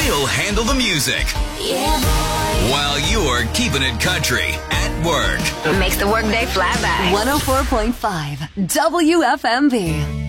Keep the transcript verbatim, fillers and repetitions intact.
We'll handle the music. Yeah, boy. While you're keeping it country at work. Makes the workday fly by. one oh four point five W F M B.